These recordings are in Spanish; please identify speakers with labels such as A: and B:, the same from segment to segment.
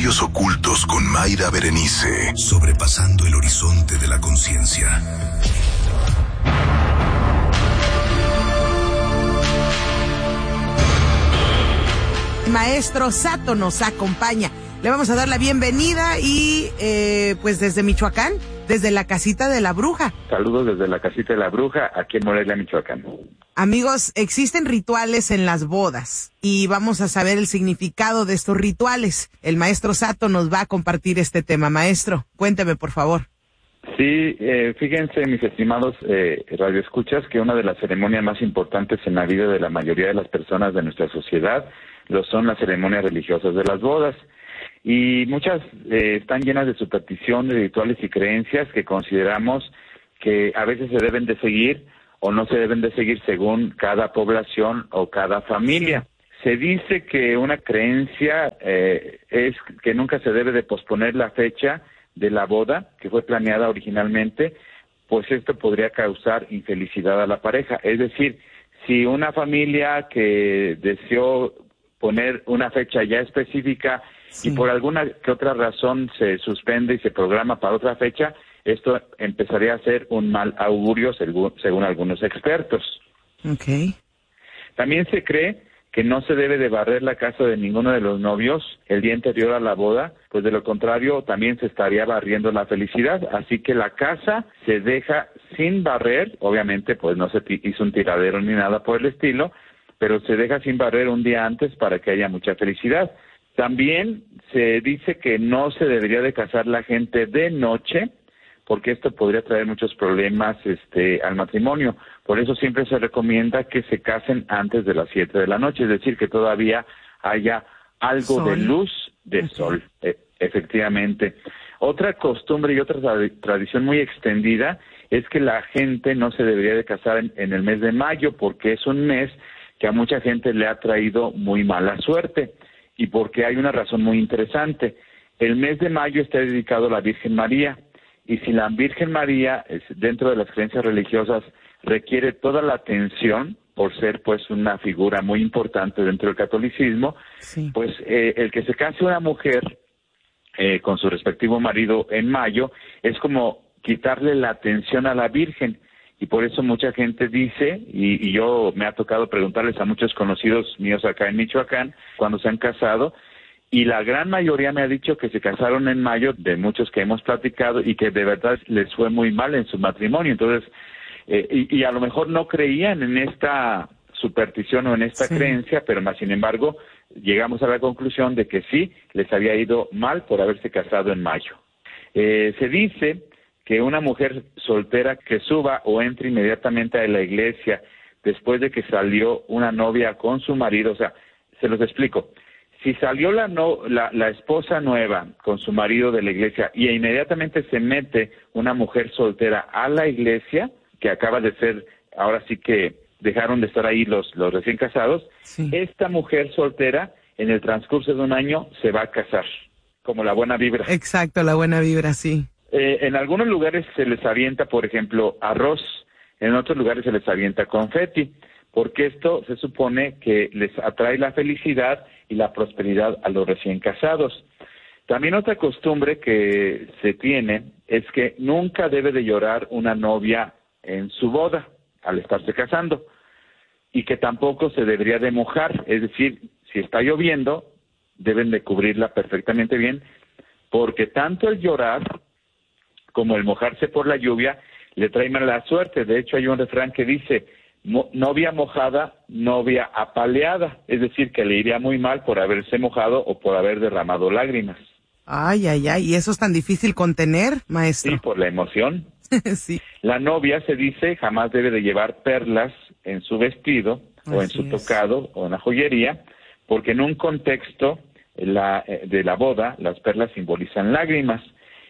A: Misterios ocultos con Mayra Berenice, sobrepasando el horizonte de la conciencia.
B: Maestro Sato nos acompaña. Le vamos a dar la bienvenida y pues desde Michoacán, desde la Casita de la Bruja.
C: Saludos desde la Casita de la Bruja, aquí en Morelia, Michoacán.
B: Amigos, existen rituales en las bodas y vamos a saber el significado de estos rituales. El maestro Sato nos va a compartir este tema. Maestro, cuénteme, por favor.
C: Sí, fíjense, mis estimados radioescuchas, que una de las ceremonias más importantes en la vida de la mayoría de las personas de nuestra sociedad lo son las ceremonias religiosas de las bodas. Y muchas están llenas de superstición, de rituales y creencias que consideramos que a veces se deben de seguir o no se deben de seguir según cada población o cada familia. Se dice que una creencia es que nunca se debe de posponer la fecha de la boda que fue planeada originalmente, pues esto podría causar infelicidad a la pareja. Es decir, si una familia que deseó poner una fecha ya específica y por alguna que otra razón se suspende y se programa para otra fecha, esto empezaría a ser un mal augurio según algunos expertos.
B: Okay.
C: También se cree que no se debe de barrer la casa de ninguno de los novios el día anterior a la boda, pues de lo contrario también se estaría barriendo la felicidad. Así que la casa se deja sin barrer, obviamente pues no se hizo un tiradero ni nada por el estilo, pero se deja sin barrer un día antes para que haya mucha felicidad. También se dice que no se debería de casar la gente de noche, porque esto podría traer muchos problemas al matrimonio. Por eso siempre se recomienda que se casen antes de las 7 de la noche, es decir, que todavía haya algo de luz de sol, efectivamente. Otra costumbre y otra tradición muy extendida es que la gente no se debería de casar en el mes de mayo, porque es un mes que a mucha gente le ha traído muy mala suerte, y porque hay una razón muy interesante. El mes de mayo está dedicado a la Virgen María, y si la Virgen María, dentro de las creencias religiosas, requiere toda la atención, por ser pues una figura muy importante dentro del catolicismo, pues el que se case una mujer con su respectivo marido en mayo es como quitarle la atención a la Virgen. Y por eso mucha gente dice, y yo me ha tocado preguntarles a muchos conocidos míos acá en Michoacán, cuando se han casado, y la gran mayoría me ha dicho que se casaron en mayo, de muchos que hemos platicado, y que de verdad les fue muy mal en su matrimonio. Entonces, y a lo mejor no creían en esta superstición o en esta creencia, pero más sin embargo, llegamos a la conclusión de que sí, les había ido mal por haberse casado en mayo. Se dice que una mujer soltera que suba o entre inmediatamente a la iglesia después de que salió una novia con su marido, o sea, se los explico. Si salió la esposa nueva con su marido de la iglesia y inmediatamente se mete una mujer soltera a la iglesia, que acaba de ser, ahora sí que dejaron de estar ahí los recién casados, esta mujer soltera en el transcurso de un año se va a casar, como la buena vibra.
B: Exacto, la buena vibra, sí.
C: En algunos lugares se les avienta, por ejemplo, arroz, en otros lugares se les avienta confeti, porque esto se supone que les atrae la felicidad y la prosperidad a los recién casados. También otra costumbre que se tiene es que nunca debe de llorar una novia en su boda al estarse casando, y que tampoco se debería de mojar, es decir, si está lloviendo, deben de cubrirla perfectamente bien, porque tanto el llorar como el mojarse por la lluvia le trae mala suerte. De hecho, hay un refrán que dice, novia mojada, novia apaleada, es decir, que le iría muy mal por haberse mojado o por haber derramado lágrimas.
B: Ay, ¿y eso es tan difícil contener, maestro?
C: Sí, por la emoción.
B: Sí.
C: La novia, se dice, jamás debe de llevar perlas en su vestido o en su tocado o en la joyería, porque en un contexto de la boda, las perlas simbolizan lágrimas.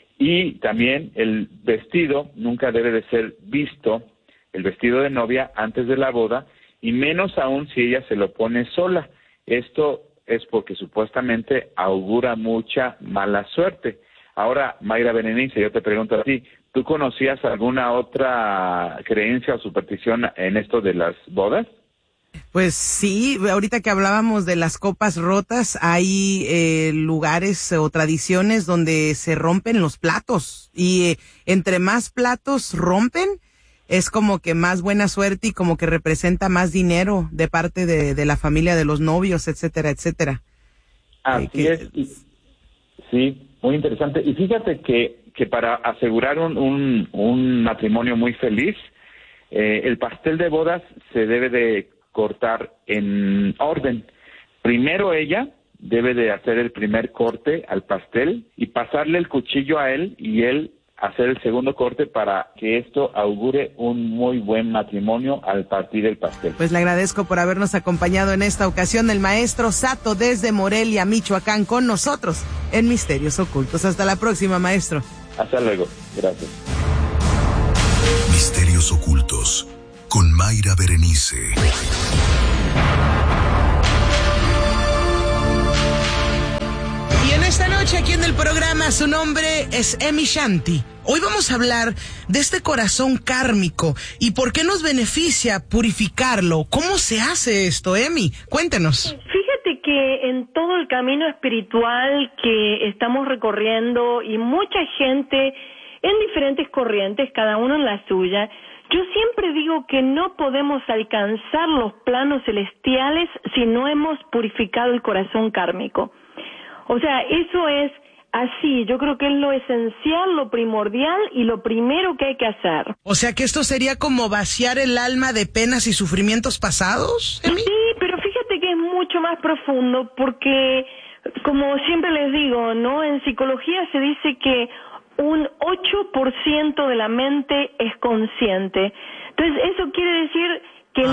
C: Y también el vestido nunca debe de ser visto, el vestido de novia, antes de la boda, y menos aún si ella se lo pone sola. Esto es porque supuestamente augura mucha mala suerte. Ahora, Mayra Berenice, yo te pregunto a ti, ¿tú conocías alguna otra creencia o superstición en esto de las bodas?
B: Pues sí, ahorita que hablábamos de las copas rotas, hay lugares o tradiciones donde se rompen los platos y entre más platos rompen, es como que más buena suerte y como que representa más dinero de parte de la familia de los novios, etcétera, etcétera.
C: Así es. Sí, muy interesante. Y fíjate que para asegurar un matrimonio muy feliz, el pastel de bodas se debe de cortar en orden. Primero ella debe de hacer el primer corte al pastel y pasarle el cuchillo a él y él hacer el segundo corte para que esto augure un muy buen matrimonio al partir el pastel.
B: Pues le agradezco por habernos acompañado en esta ocasión el maestro Sato desde Morelia, Michoacán, con nosotros en Misterios Ocultos. Hasta la próxima, maestro.
C: Hasta luego. Gracias.
A: Misterios Ocultos con Mayra Berenice.
B: Y en esta noche aquí en el programa, su nombre es Emi Shanti. Hoy vamos a hablar de este corazón kármico y por qué nos beneficia purificarlo. ¿Cómo se hace esto, Emi? Cuéntenos.
D: Fíjate que en todo el camino espiritual que estamos recorriendo y mucha gente en diferentes corrientes, cada uno en la suya, yo siempre digo que no podemos alcanzar los planos celestiales si no hemos purificado el corazón kármico. O sea, eso es así, yo creo que es lo esencial, lo primordial y lo primero que hay que hacer.
B: O sea, que esto sería como vaciar el alma de penas y sufrimientos pasados, Emi.
D: Sí, pero fíjate que es mucho más profundo porque, como siempre les digo, ¿no? En psicología se dice que un 8% de la mente es consciente. Entonces, eso quiere decir que el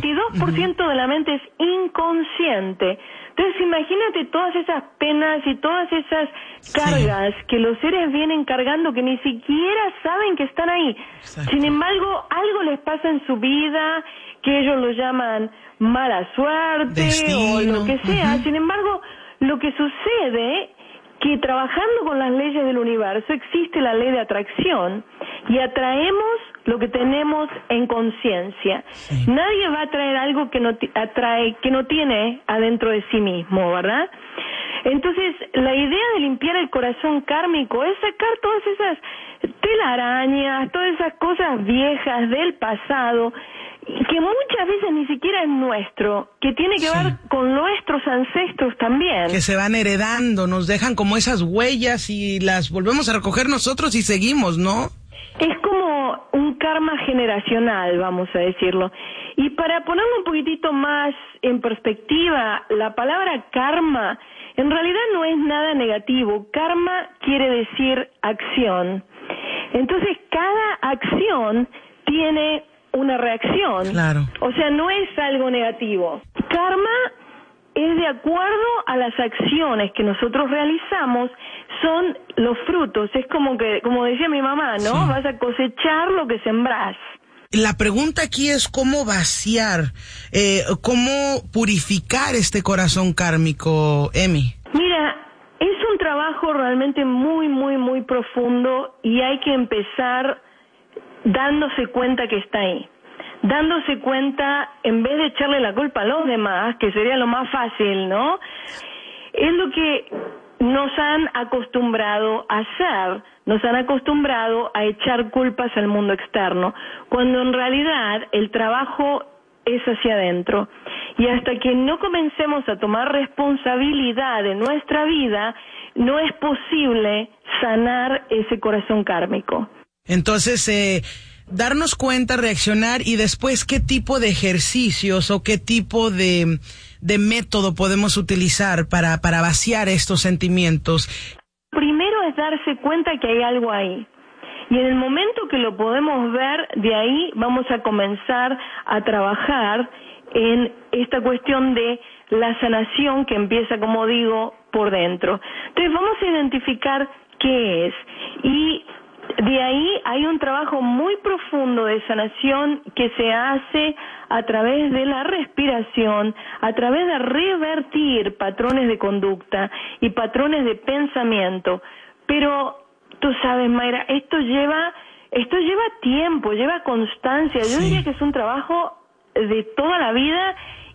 D: 92% de la mente es inconsciente. Entonces, imagínate todas esas penas y todas esas cargas que los seres vienen cargando que ni siquiera saben que están ahí. Exacto. Sin embargo, algo les pasa en su vida que ellos lo llaman mala suerte, destino, o lo que sea. Sin embargo, lo que sucede que trabajando con las leyes del universo existe la ley de atracción y atraemos lo que tenemos en conciencia. Sí. Nadie va a atraer algo que no tiene adentro de sí mismo, ¿verdad? Entonces, la idea de limpiar el corazón kármico es sacar todas esas telarañas, todas esas cosas viejas del pasado, que muchas veces ni siquiera es nuestro, que tiene que ver con nuestros ancestros también.
B: Que se van heredando, nos dejan como esas huellas y las volvemos a recoger nosotros y seguimos, ¿no?
D: Es como un karma generacional, vamos a decirlo. Y para ponerlo un poquitito más en perspectiva, la palabra karma en realidad no es nada negativo. Karma quiere decir acción. Entonces, cada acción tiene una reacción.
B: Claro.
D: O sea, no es algo negativo. Karma es de acuerdo a las acciones que nosotros realizamos, son los frutos. Es como decía mi mamá, ¿no? Sí. Vas a cosechar lo que sembrás.
B: La pregunta aquí es cómo vaciar, cómo purificar este corazón kármico, Emi.
D: Mira, es un trabajo realmente muy, muy, muy profundo y hay que empezar dándose cuenta que está ahí. Dándose cuenta, en vez de echarle la culpa a los demás, que sería lo más fácil, ¿no? Es lo que nos han acostumbrado a hacer, nos han acostumbrado a echar culpas al mundo externo, cuando en realidad el trabajo es hacia adentro. Y hasta que no comencemos a tomar responsabilidad de nuestra vida, no es posible sanar ese corazón kármico.
B: Entonces, darnos cuenta, reaccionar y después qué tipo de ejercicios o qué tipo de método podemos utilizar para vaciar estos sentimientos.
D: Primero es darse cuenta que hay algo ahí. Y en el momento que lo podemos ver, de ahí vamos a comenzar a trabajar en esta cuestión de la sanación que empieza, como digo, por dentro. Entonces vamos a identificar qué es. Y de ahí hay un trabajo muy profundo de sanación que se hace a través de la respiración, a través de revertir patrones de conducta y patrones de pensamiento. Pero tú sabes, Mayra, esto lleva tiempo, lleva constancia. Yo diría que es un trabajo de toda la vida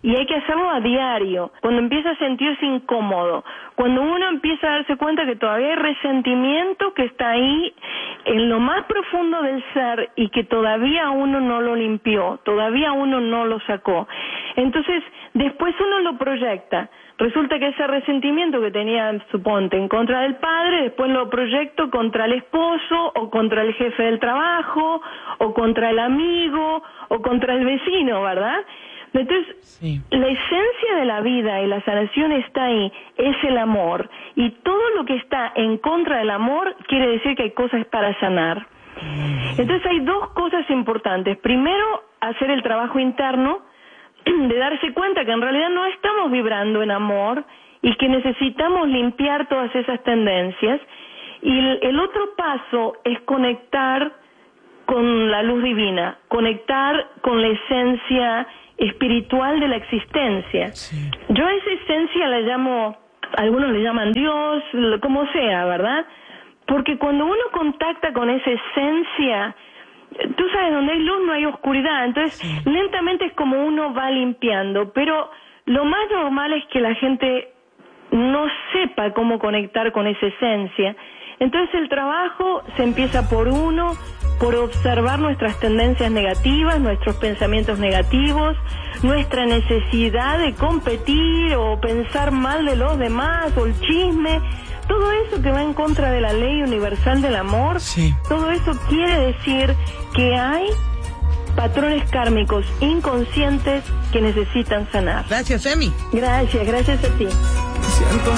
D: y hay que hacerlo a diario, cuando empieza a sentirse incómodo, cuando uno empieza a darse cuenta que todavía hay resentimiento que está ahí en lo más profundo del ser y que todavía uno no lo limpió, todavía uno no lo sacó. Entonces, después uno lo proyecta. Resulta que ese resentimiento que tenía, suponte, en contra del padre, después lo proyecto contra el esposo, o contra el jefe del trabajo, o contra el amigo, o contra el vecino, ¿verdad? Entonces, sí, la esencia de la vida y la sanación está ahí, es el amor. Y todo lo que está en contra del amor quiere decir que hay cosas para sanar. Entonces hay dos cosas importantes. Primero, hacer el trabajo interno, de darse cuenta que en realidad no estamos vibrando en amor y que necesitamos limpiar todas esas tendencias. Y el otro paso es conectar con la luz divina, conectar con la esencia espiritual de la existencia. Sí. Yo a esa esencia la llamo, algunos le llaman Dios, como sea, ¿verdad? Porque cuando uno contacta con esa esencia, tú sabes, donde hay luz no hay oscuridad, entonces sí, lentamente es como uno va limpiando, pero lo más normal es que la gente no sepa cómo conectar con esa esencia. Entonces el trabajo se empieza por uno, por observar nuestras tendencias negativas, nuestros pensamientos negativos, nuestra necesidad de competir o pensar mal de los demás o el chisme. Todo eso que va en contra de la ley universal del amor, sí, todo eso quiere decir que hay patrones kármicos inconscientes que necesitan sanar.
B: Gracias, Emi.
D: Gracias a ti.